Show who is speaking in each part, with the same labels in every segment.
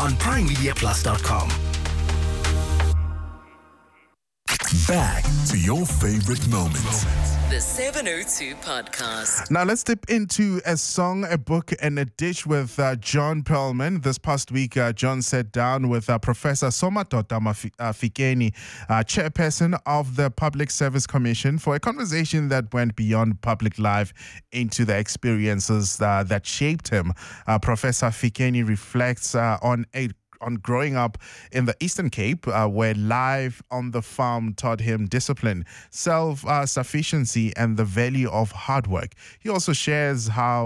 Speaker 1: on PrimeMediaPlus.com.
Speaker 2: Back to your favorite moments.
Speaker 3: The 702 Podcast.
Speaker 4: Now let's dip into a song, a book, and a dish with John Perlman. This past week, John sat down with Professor Somadoda Mafikeni, chairperson of the Public Service Commission, for a conversation that went beyond public life into the experiences that shaped him. Professor Fikeni reflects on growing up in the Eastern Cape, where life on the farm taught him discipline, self-sufficiency, and the value of hard work. He also shares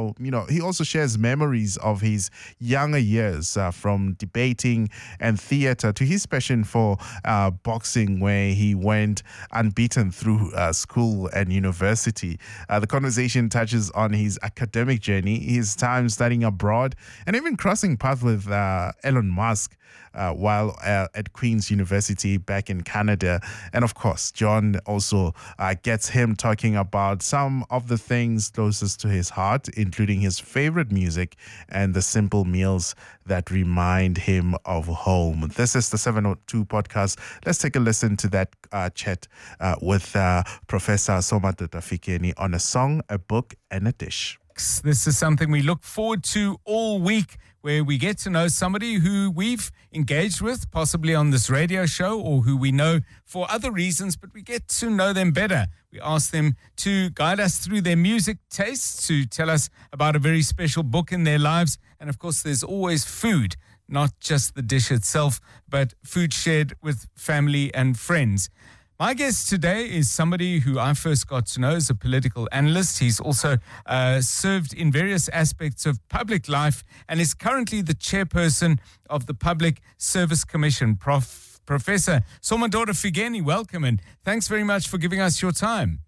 Speaker 4: memories of his younger years, from debating and theater to his passion for boxing, where he went unbeaten through school and university. The conversation touches on his academic journey, his time studying abroad, and even crossing paths with Elon Musk while at Queen's University back in Canada. And of course, John also gets him talking about some of the things closest to his heart, including his favorite music and the simple meals that remind him of home. This is the 702 Podcast. Let's take a listen to that chat with Professor Somadoda Fikeni on a song, a book, and a dish.
Speaker 5: This is something we look forward to all week, where we get to know somebody who we've engaged with, possibly on this radio show, or who we know for other reasons, but we get to know them better. We ask them to guide us through their music tastes, to tell us about a very special book in their lives. And of course, there's always food, not just the dish itself, but food shared with family and friends. My guest today is somebody who I first got to know as a political analyst. He's also served in various aspects of public life and is currently the chairperson of the Public Service Commission. Professor Somadoda Fikeni, welcome, and thanks very much for giving us your time.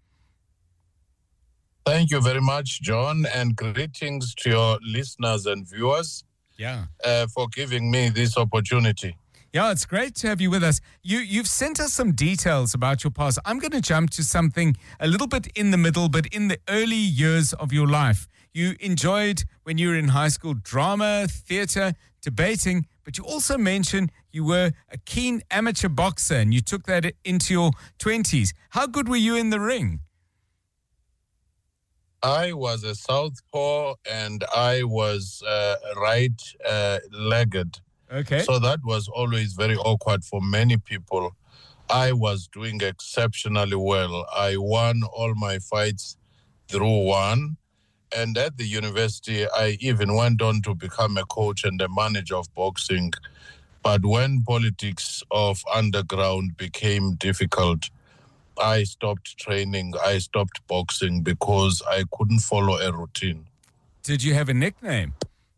Speaker 6: Thank you very much, John, and greetings to your listeners and viewers for giving me this opportunity.
Speaker 5: Yeah, it's great to have you with us. You've sent us some details about your past. I'm going to jump to something a little bit in the middle, but in the early years of your life. You enjoyed, when you were in high school, drama, theater, debating, but you also mentioned you were a keen amateur boxer and you took that into your 20s. How good were you in the ring?
Speaker 6: I was a southpaw and I was right-legged.
Speaker 5: Okay.
Speaker 6: So that was always very awkward for many people. I was doing exceptionally well. I won all my fights through one. And at the university, I even went on to become a coach and a manager of boxing. But when politics of underground became difficult, I stopped training. I stopped boxing because I couldn't follow a routine.
Speaker 5: Did you have a nickname?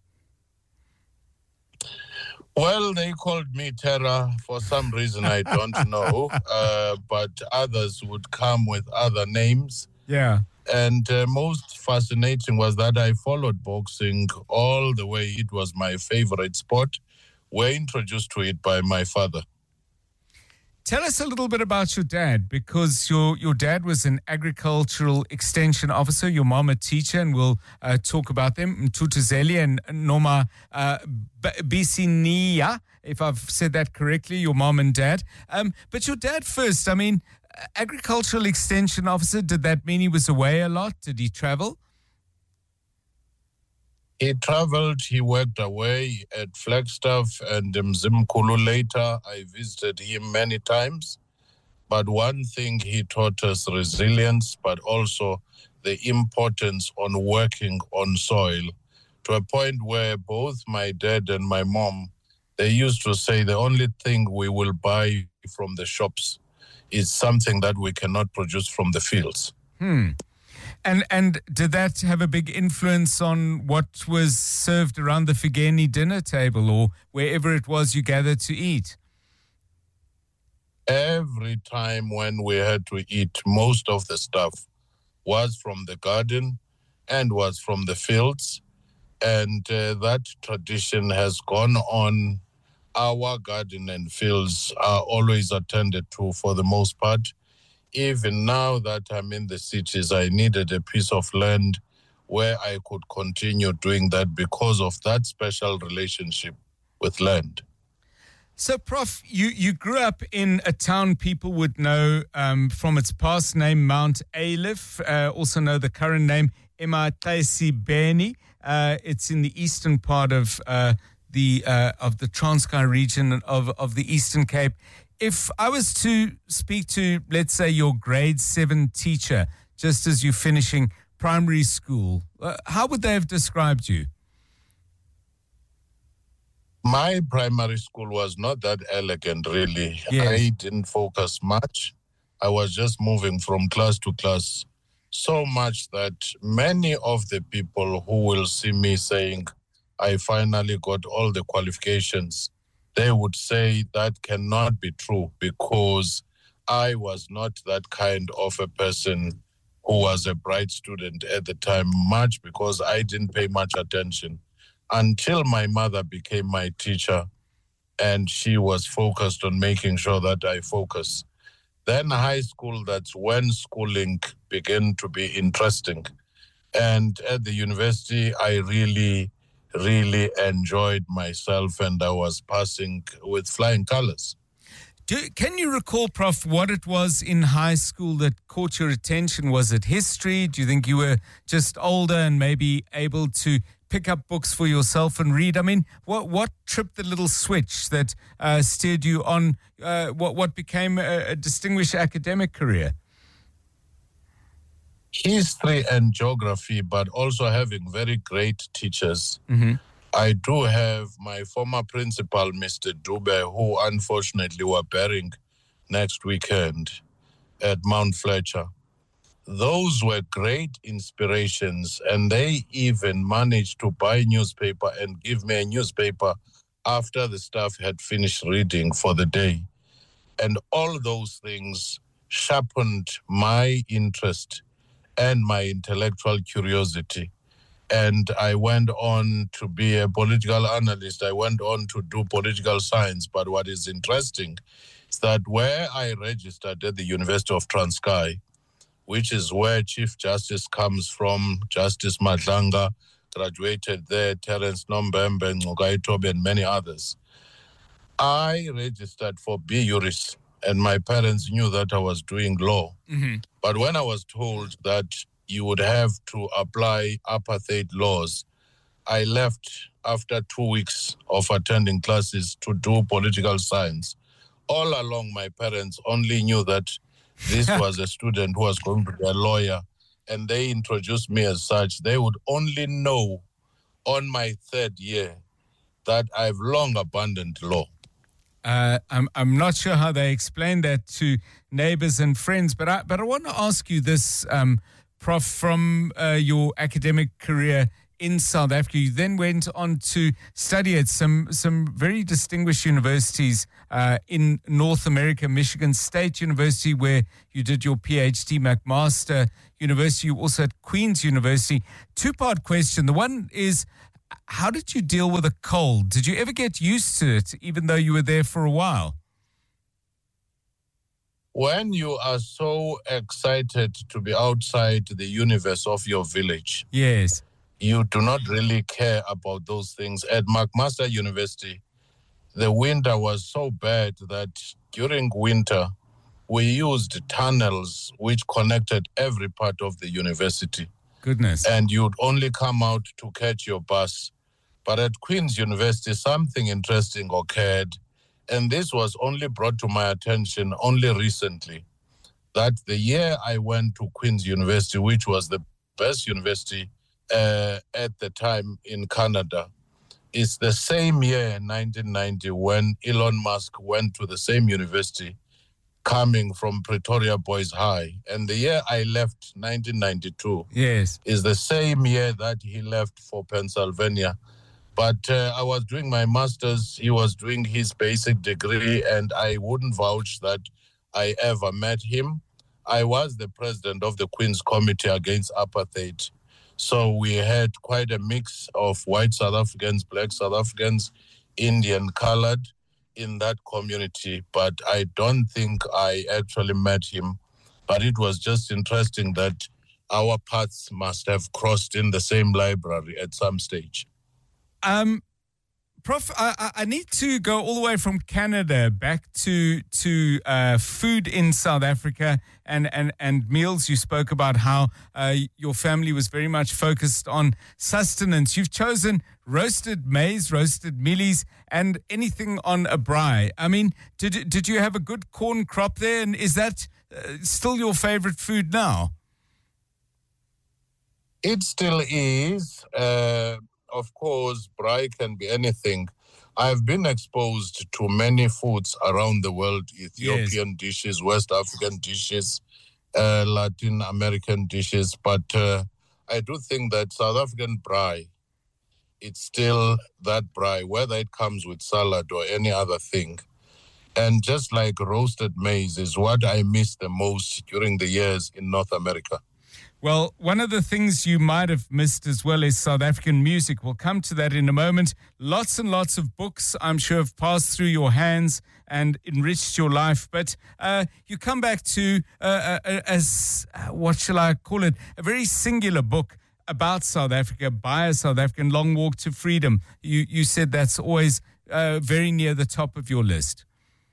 Speaker 6: Well, they called me Terror for some reason I don't know, but others would come with other names.
Speaker 5: Yeah.
Speaker 6: And most fascinating was that I followed boxing all the way. It was my favorite sport. We're introduced to it by my father.
Speaker 5: Tell us a little bit about your dad, because your dad was an agricultural extension officer, your mom a teacher, and we'll talk about them, Mtutuzeli and Noma Bisinia, if I've said that correctly, your mom and dad. But your dad first, I mean, agricultural extension officer, did that mean he was away a lot? Did he travel?
Speaker 6: He traveled, he worked away at Flagstaff and Mzimkulu later. I visited him many times. But one thing he taught us resilience, but also the importance on working on soil, to a point where both my dad and my mom, they used to say the only thing we will buy from the shops is something that we cannot produce from the fields.
Speaker 5: And did that have a big influence on what was served around the Fikeni dinner table or wherever it was you gathered to eat?
Speaker 6: Every time when we had to eat, most of the stuff was from the garden and was from the fields. And that tradition has gone on. Our garden and fields are always attended to for the most part. Even now that I'm in the cities, I needed a piece of land where I could continue doing that because of that special relationship with land.
Speaker 5: So, Prof, you grew up in a town people would know from its past name, Mount Aleph, also know the current name, Ematasibeni. It's in the eastern part of the Transkei region of the Eastern Cape. If I was to speak to, let's say, your grade 7 teacher, just as you're finishing primary school, how would they have described you?
Speaker 6: My primary school was not that elegant, really.
Speaker 5: Yes.
Speaker 6: I didn't focus much. I was just moving from class to class so much that many of the people who will see me saying, I finally got all the qualifications, they would say that cannot be true because I was not that kind of a person who was a bright student at the time, much because I didn't pay much attention until my mother became my teacher and she was focused on making sure that I focus. Then high school, that's when schooling began to be interesting. And at the university, I really enjoyed myself and I was passing with flying colors.
Speaker 5: Can you recall, Prof, what it was in high school that caught your attention? Was it history? Do you think you were just older and maybe able to pick up books for yourself and read? I mean, what tripped the little switch that steered you on what became a distinguished academic career?
Speaker 6: History and geography, but also having very great teachers.
Speaker 5: Mm-hmm.
Speaker 6: I do have my former principal, Mr. Dube, who unfortunately we're burying next weekend at Mount Fletcher. Those were great inspirations, and they even managed to buy newspaper and give me a newspaper after the staff had finished reading for the day. And all those things sharpened my interest and my intellectual curiosity. And I went on to be a political analyst. I went on to do political science. But what is interesting is that where I registered at the University of Transkei, which is where Chief Justice comes from, Justice Madlanga, graduated there, Terence Nombembe, Ngogaitobe, and many others. I registered for B. Juris, and my parents knew that I was doing law.
Speaker 5: Mm-hmm.
Speaker 6: But when I was told that you would have to apply apartheid laws, I left after 2 weeks of attending classes to do political science. All along, my parents only knew that this was a student who was going to be a lawyer, and they introduced me as such. They would only know on my 3rd year that I've long abandoned law.
Speaker 5: I'm not sure how they explain that to neighbors and friends, but I want to ask you this, Prof, from your academic career in South Africa. You then went on to study at some very distinguished universities in North America, Michigan State University, where you did your PhD, McMaster University. You also at Queen's University. 2-part question. The one is, how did you deal with a cold? Did you ever get used to it, even though you were there for a while?
Speaker 6: When you are so excited to be outside the universe of your village,
Speaker 5: Yes.
Speaker 6: you do not really care about those things. At McMaster University, the winter was so bad that during winter, we used tunnels which connected every part of the university.
Speaker 5: Goodness.
Speaker 6: And you'd only come out to catch your bus. But at Queen's University, something interesting occurred. And this was only brought to my attention only recently, that the year I went to Queen's University, which was the best university at the time in Canada, is the same year, 1990, when Elon Musk went to the same university, coming from Pretoria Boys High. And the year I left, 1992,
Speaker 5: Yes.
Speaker 6: is the same year that he left for Pennsylvania. But I was doing my master's, he was doing his basic degree, and I wouldn't vouch that I ever met him. I was the president of the Queen's Committee Against Apartheid. So we had quite a mix of white South Africans, black South Africans, Indian, colored in that community. But I don't think I actually met him. But it was just interesting that our paths must have crossed in the same library at some stage.
Speaker 5: Prof, I need to go all the way from Canada back to food in South Africa and meals. You spoke about how your family was very much focused on sustenance. You've chosen roasted maize, roasted mealies, and anything on a braai. I mean, did you have a good corn crop there? And is that still your favorite food now?
Speaker 6: It still is. Of course, braai can be anything. I've been exposed to many foods around the world, Ethiopian dishes, West African dishes, Latin American dishes. But I do think that South African braai, it's still that braai, whether it comes with salad or any other thing. And just like roasted maize is what I miss the most during the years in North America.
Speaker 5: Well, one of the things you might have missed as well is South African music. We'll come to that in a moment. Lots and lots of books, I'm sure, have passed through your hands and enriched your life. But you come back to, what shall I call it, a very singular book about South Africa by a South African, Long Walk to Freedom. You said that's always very near the top of your list.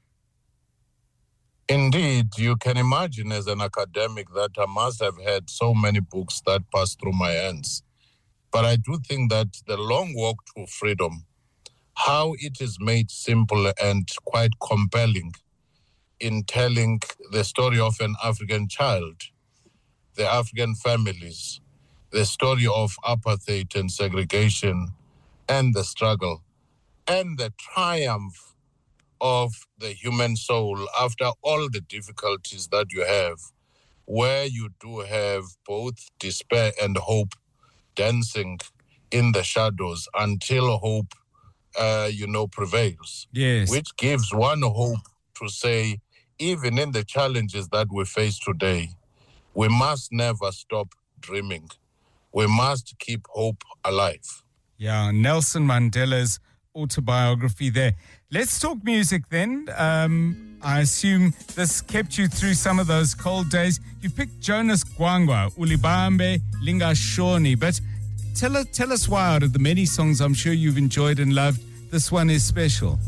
Speaker 6: Indeed, you can imagine as an academic that I must have had so many books that passed through my hands. But I do think that the Long Walk to Freedom, how it is made simple and quite compelling in telling the story of an African child, the African families, the story of apartheid and segregation and the struggle and the triumph of the human soul after all the difficulties that you have, where you do have both despair and hope dancing in the shadows until hope, prevails.
Speaker 5: Yes.
Speaker 6: Which gives one hope to say, even in the challenges that we face today, we must never stop dreaming. We must keep hope alive.
Speaker 5: Yeah, Nelson Mandela's autobiography there. Let's talk music then. I assume this kept you through some of those cold days. You picked Jonas Gwangwa, Ulibambe Lingashoni, but tell us why, out of the many songs I'm sure you've enjoyed and loved, this one is special.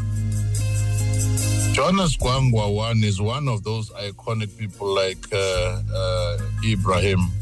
Speaker 6: Jonas Gwangwa one is one of those iconic people like Ibrahim.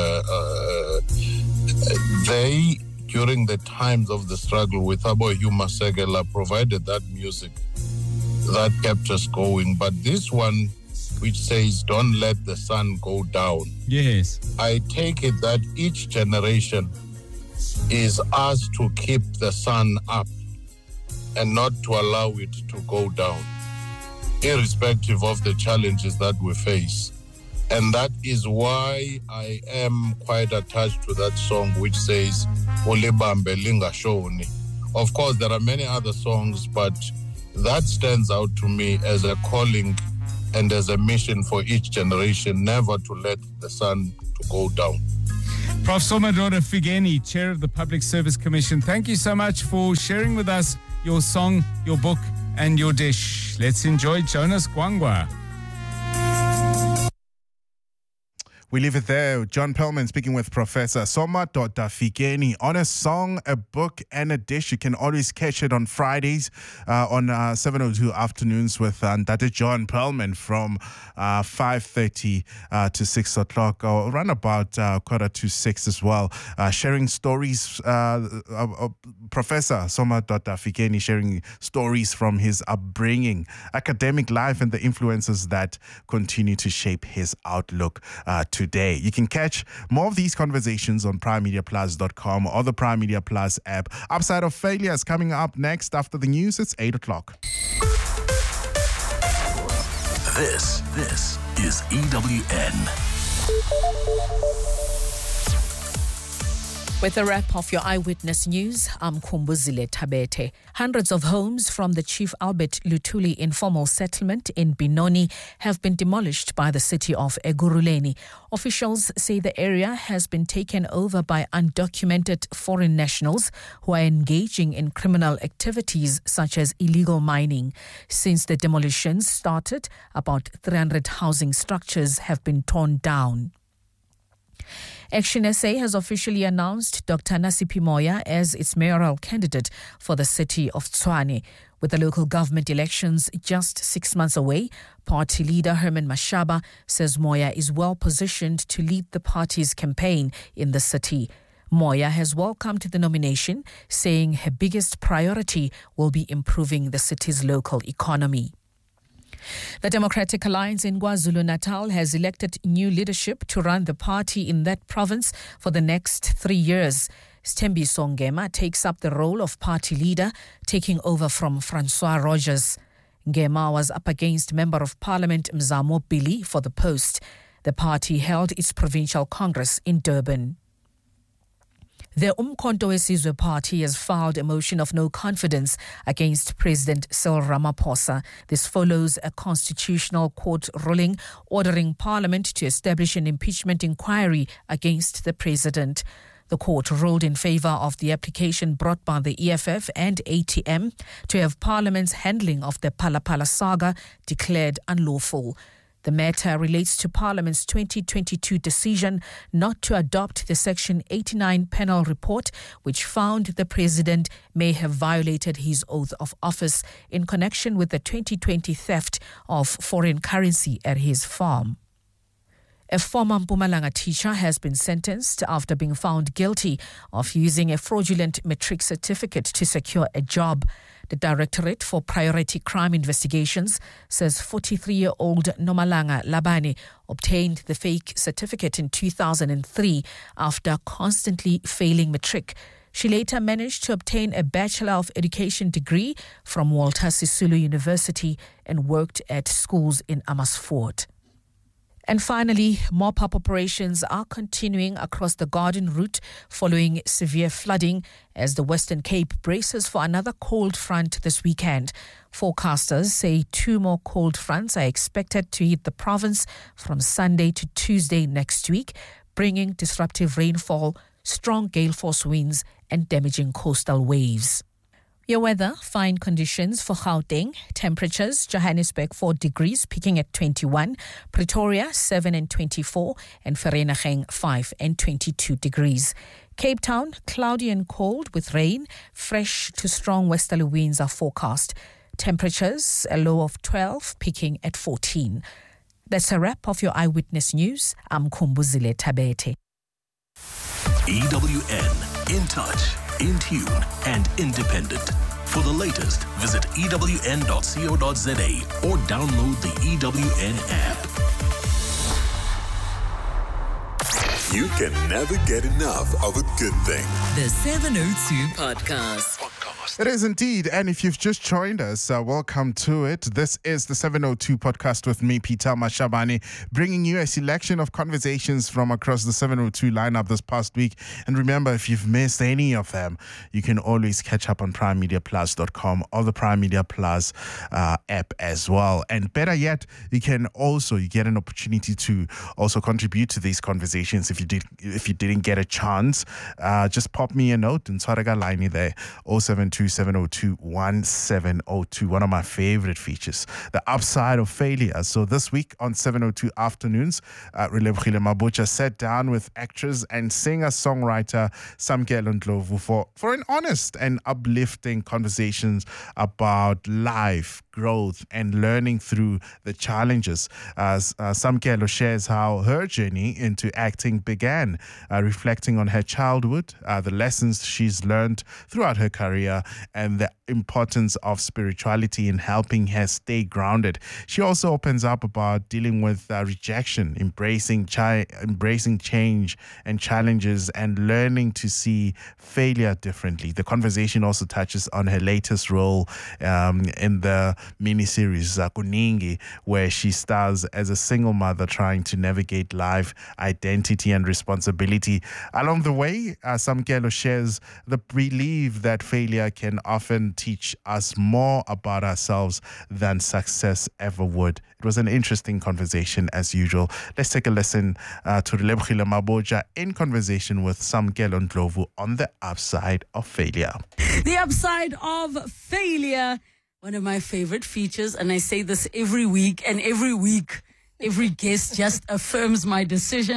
Speaker 6: They, during the times of the struggle with Thabo Huma Segela, provided that music that kept us going. But this one, which says, "Don't let the sun go down."
Speaker 5: Yes.
Speaker 6: I take it that each generation is asked to keep the sun up and not to allow it to go down, irrespective of the challenges that we face. And that is why I am quite attached to that song which says, "Ulibambe Lingashoni." Of course, there are many other songs, but that stands out to me as a calling and as a mission for each generation, never to let the sun to go down.
Speaker 5: Prof. Somadoda Figeni, Chair of the Public Service Commission, thank you so much for sharing with us your song, your book, and your dish. Let's enjoy Jonas Gwangwa.
Speaker 4: We leave it there. John Perlman speaking with Professor Soma Fikeni on a song, a book, and a dish. You can always catch it on Fridays on 7:02 afternoons with Dr. John Perlman from 5:30 to 6 o'clock, or around about 5:45 as well, sharing stories. Professor Soma Fikeni sharing stories from his upbringing, academic life, and the influences that continue to shape his outlook today. You can catch more of these conversations on primemediaplus.com or the Prime Media Plus app. Upside of Failure is coming up next after the news. It's 8 o'clock.
Speaker 2: This is EWN.
Speaker 7: With a wrap of your Eyewitness News, I'm Kumbuzile Tabete. Hundreds of homes from the Chief Albert Luthuli informal settlement in Benoni have been demolished by the city of Ekurhuleni. Officials say the area has been taken over by undocumented foreign nationals who are engaging in criminal activities such as illegal mining. Since the demolitions started, about 300 housing structures have been torn down. Action SA has officially announced Dr. Nasipi Moya as its mayoral candidate for the city of Tshwane. With the local government elections just 6 months away, party leader Herman Mashaba says Moya is well positioned to lead the party's campaign in the city. Moya has welcomed the nomination, saying her biggest priority will be improving the city's local economy. The Democratic Alliance in KwaZulu-Natal has elected new leadership to run the party in that province for the next 3 years. Sthembiso Ngema takes up the role of party leader, taking over from Francois Rogers. Ngema was up against Member of Parliament Mzamo Billy for the post. The party held its provincial congress in Durban. The Umkhonto weSizwe Party has filed a motion of no confidence against President Cyril Ramaphosa. This follows a constitutional court ruling ordering Parliament to establish an impeachment inquiry against the president. The court ruled in favour of the application brought by the EFF and ATM to have Parliament's handling of the Phala-Phala saga declared unlawful. The matter relates to Parliament's 2022 decision not to adopt the Section 89 panel report, which found the President may have violated his oath of office in connection with the 2020 theft of foreign currency at his farm. A former Mpumalanga teacher has been sentenced after being found guilty of using a fraudulent matric certificate to secure a job. The Directorate for Priority Crime Investigations says 43-year-old Nomalanga Labane obtained the fake certificate in 2003 after constantly failing matric. She later managed to obtain a Bachelor of Education degree from Walter Sisulu University and worked at schools in Amersfoort. And finally, mop-up operations are continuing across the Garden Route following severe flooding as the Western Cape braces for another cold front this weekend. Forecasters say 2 more cold fronts are expected to hit the province from Sunday to Tuesday next week, bringing disruptive rainfall, strong gale force winds and damaging coastal waves. Your weather, fine conditions for Gauteng. Temperatures, Johannesburg 4 degrees, peaking at 21. Pretoria 7 and 24. And Vereeniging 5 and 22 degrees. Cape Town, cloudy and cold with rain. Fresh to strong westerly winds are forecast. Temperatures, a low of 12, peaking at 14. That's a wrap of your Eyewitness News. I'm Kumbuzile Tabete.
Speaker 2: EWN, in touch, in tune, and independent. For the latest, visit ewn.co.za or download the EWN app.
Speaker 8: You can never get enough of a good thing.
Speaker 3: The 702 Podcast.
Speaker 4: It is indeed. And if you've just joined us, welcome to it. This is the 702 Podcast with me, Peter Mashabane, bringing you a selection of conversations from across the 702 lineup this past week. And remember, if you've missed any of them, you can always catch up on primemediaplus.com or the Prime Media Plus app as well. And better yet, you get an opportunity to also contribute to these conversations. If you didn't get a chance, just pop me a note and Tsaraga line there, 0727021702. One of my favorite features, the upside of failure. So this week on 702 Afternoons, Relebogile Mabotja sat down with actress and singer-songwriter Samkelo Ndlovu for an honest and uplifting conversations about life, growth, and learning through the challenges. Samkelo shares how her journey into acting began, reflecting on her childhood, the lessons she's learned throughout her career, and the importance of spirituality in helping her stay grounded. She also opens up about dealing with rejection, embracing change and challenges, and learning to see failure differently. The conversation also touches on her latest role in the miniseries Kuningi, where she stars as a single mother trying to navigate life, identity, and responsibility. Along the way, Samkelo shares the belief that failure can often teach us more about ourselves than success ever would. It was an interesting conversation as usual. Let's take a listen to Relebogile Mabotja in conversation with Samkelo Ndlovu on the upside of failure.
Speaker 9: The upside of failure, one of my favorite features, and I say this every week, and every week, every guest just affirms my decision.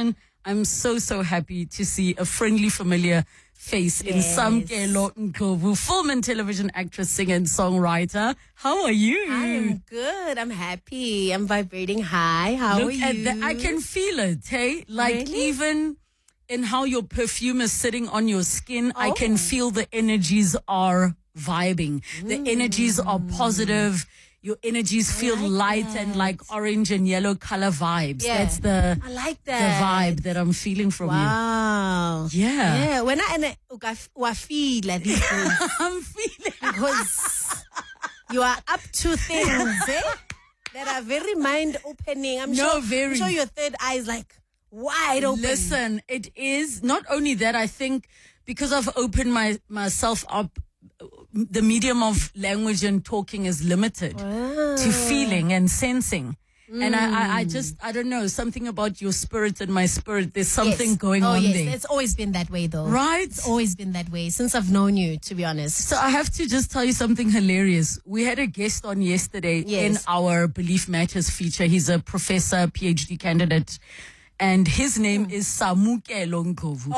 Speaker 9: I'm so, so happy to see a friendly, familiar face in Samkelo Ndlovu, film and television actress, singer, and songwriter. How are you?
Speaker 10: I am good. I'm happy. I'm vibrating high. How are you?
Speaker 9: I can feel it, hey? Like,
Speaker 10: Really?
Speaker 9: even in how your perfume is sitting on your skin, I can
Speaker 10: Oh.
Speaker 9: feel the energies are vibing. The energies are positive. Your energies feel light and like orange and yellow color vibes.
Speaker 10: Yeah.
Speaker 9: That's the
Speaker 10: I like
Speaker 9: the
Speaker 10: that.
Speaker 9: vibe that I'm feeling from
Speaker 10: Wow.
Speaker 9: you. Yeah.
Speaker 10: Yeah. When I feel like this
Speaker 9: I'm feeling
Speaker 10: because you are up to things that are very mind opening. I'm
Speaker 9: No,
Speaker 10: sure.
Speaker 9: very.
Speaker 10: I'm sure your third eye is like wide open.
Speaker 9: Listen, it is not only that, I think because I've opened myself up, the medium of language and talking is limited to feeling and sensing. And I don't know, something about your spirit and my spirit, there's something
Speaker 10: Yes.
Speaker 9: going
Speaker 10: oh,
Speaker 9: on
Speaker 10: yes.
Speaker 9: there.
Speaker 10: It's always been that way, though.
Speaker 9: Right?
Speaker 10: It's always been that way since I've known you, to be honest.
Speaker 9: So I have to just tell you something hilarious. We had a guest on yesterday in our Belief Matters feature. He's a professor, PhD candidate, and his name is Samukelo Ndlovu.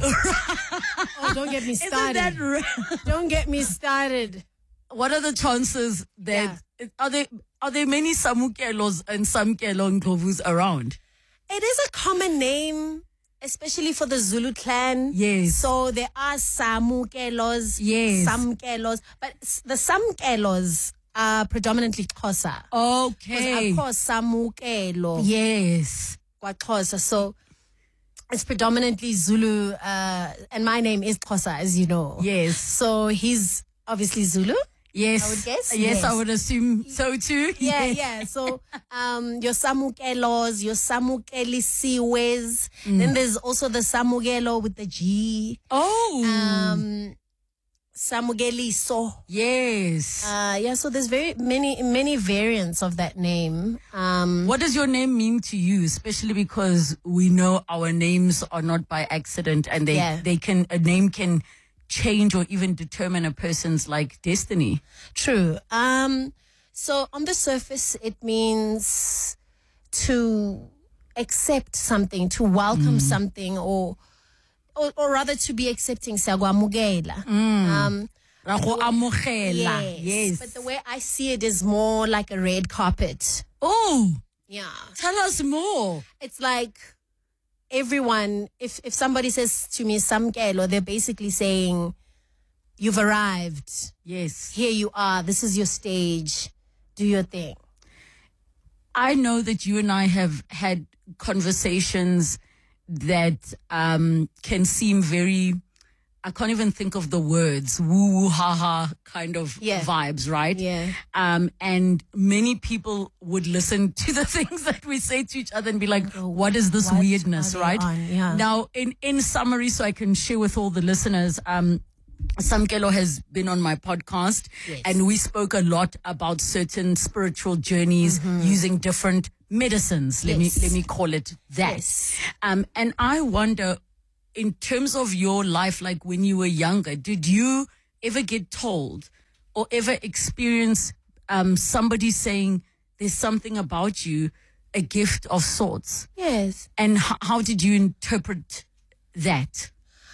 Speaker 10: Oh, don't get me
Speaker 9: Isn't
Speaker 10: started.
Speaker 9: that right?
Speaker 10: Don't get me started.
Speaker 9: What are the chances that are there many Samukelos and Samkelo Ndlovus around?
Speaker 10: It is a common name, especially for the Zulu clan.
Speaker 9: Yes.
Speaker 10: So there are Samukelos,
Speaker 9: Yes.
Speaker 10: Samkelos, but the Samkelos are predominantly Xhosa.
Speaker 9: Okay.
Speaker 10: Of course, Samukelo,
Speaker 9: Yes.
Speaker 10: Xhosa. So it's predominantly Zulu, and my name is Xhosa, as you know.
Speaker 9: Yes.
Speaker 10: So he's obviously Zulu.
Speaker 9: Yes.
Speaker 10: I would guess.
Speaker 9: Yes, I
Speaker 10: Yes.
Speaker 9: would assume so too.
Speaker 10: Yeah,
Speaker 9: Yes.
Speaker 10: yeah. So, your Samukelos, your Samukelisiwes. Then there's also the Samugelo with the G.
Speaker 9: Oh.
Speaker 10: Samugeliso.
Speaker 9: Yes.
Speaker 10: Yeah. So there's many variants of that name.
Speaker 9: What does your name mean to you? Especially because we know our names are not by accident, and a name can change or even determine a person's like destiny.
Speaker 10: True. So on the surface, it means to accept something, to welcome something, or rather to be accepting. Siyakwamukeela.
Speaker 9: Ra go amogela. Yes.
Speaker 10: But the way I see it is more like a red carpet.
Speaker 9: Oh,
Speaker 10: Yeah.
Speaker 9: tell us more.
Speaker 10: It's like everyone, if somebody says to me Samkelo, they're basically saying, you've arrived.
Speaker 9: Yes.
Speaker 10: Here you are. This is your stage. Do your thing.
Speaker 9: I know that you and I have had conversations that can seem very, I can't even think of the words, woo-woo, ha-ha kind of vibes, right?
Speaker 10: Yeah.
Speaker 9: And many people would listen to the things that we say to each other and be like, what is this weirdness,
Speaker 10: are they
Speaker 9: right?
Speaker 10: on? Yeah.
Speaker 9: Now, in summary, so I can share with all the listeners, Samkelo has been on my podcast, and we spoke a lot about certain spiritual journeys using different medicines. Let me call it that.
Speaker 10: Yes.
Speaker 9: And I wonder, in terms of your life, like when you were younger, did you ever get told or ever experience somebody saying there's something about you, a gift of sorts?
Speaker 10: Yes.
Speaker 9: And how did you interpret that?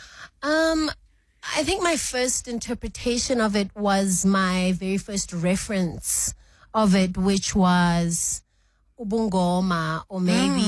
Speaker 10: I think my first interpretation of it was my very first reference of it, which was Ubungoma, or maybe